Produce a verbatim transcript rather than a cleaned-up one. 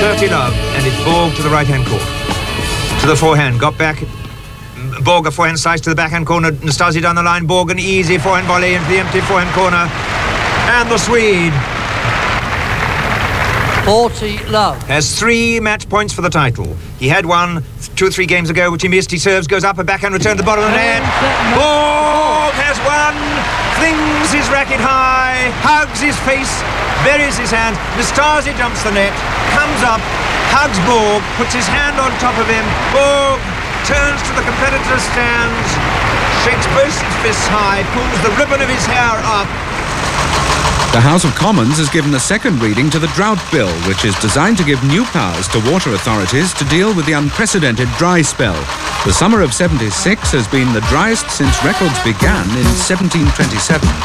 Dirty Love, and it's Borg to the right-hand court. To the forehand, got back. Borg, a forehand slice to the backhand corner. Nastasi down the line. Borg, an easy forehand volley into the empty forehand corner. And the Swede Dirty Love has three match points for the title. He had one two or three games ago, which he missed. He serves, goes up, a backhand return to the bottom of the net. Borg has won, flings his racket high, hugs his face, buries his hand. Nastasi jumps the net, comes up, hugs Borg, puts his hand on top of him. Borg turns to the competitor's stands, shakes both his fists high, pulls the ribbon of his hair up. The House of Commons has given a second reading to the Drought Bill, which is designed to give new powers to water authorities to deal with the unprecedented dry spell. The summer of seventy-six has been the driest since records began in seventeen twenty-seven.